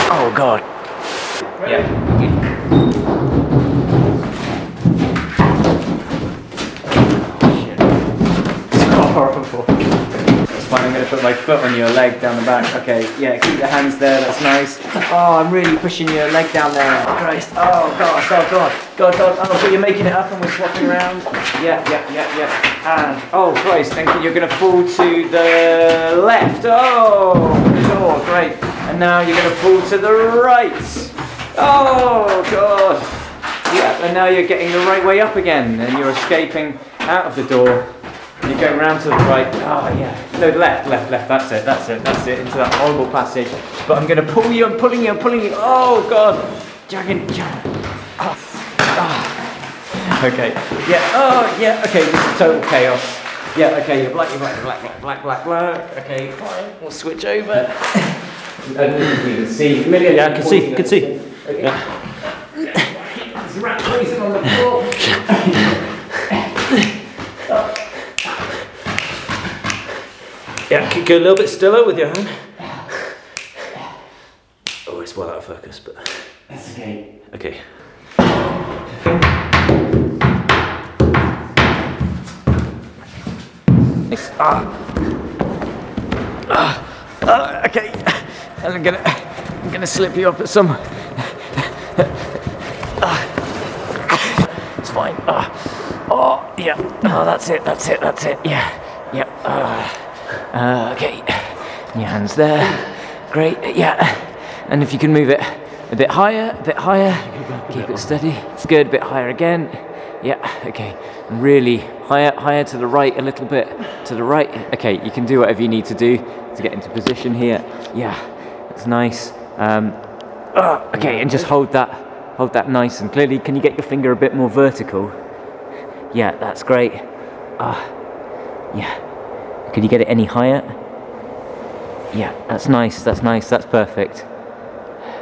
Oh God. Yeah. It's horrible. It's fine, I'm going to put my foot on your leg down the back. Okay, yeah, keep the hands there, that's nice. Oh, I'm really pushing your leg down there. Christ. Oh gosh, oh God. God. Oh, so you're making it up and we're swapping around. Yeah. And, oh Christ, thank you. You're going to fall to the left. Oh, great. And now you're going to fall to the right. Oh God. Yeah, and now you're getting the right way up again and you're escaping out of the door. And you're going round to the right. Oh yeah. No, left. That's it. Into that horrible passage. But I'm going to pull you. I'm pulling you. Oh God. Jagging. Oh. Okay. Yeah. Oh yeah. Okay. This is total chaos. Yeah. Okay. You're black. Okay. Fine. We'll switch over. You can see. Yeah, I can see. Okay. Yeah. There's a rat poison on the floor. Yeah, go a little bit stiller with your hand. Oh, it's well out of focus, but... That's okay. Okay. Okay. And I'm gonna slip you up at some. It's fine. Oh, yeah. Oh, that's it. Yeah. Okay. And your hands there. Great. Yeah. And if you can move it a bit higher. Keep it steady. It's good. A bit higher again. Yeah. Okay. And really higher to the right a little bit. To the right. Okay. You can do whatever you need to do to get into position here. Yeah. That's nice. Okay. And just hold that nice and clearly. Can you get your finger a bit more vertical? Yeah. That's great. Yeah. Can you get it any higher? Yeah, that's nice, that's perfect.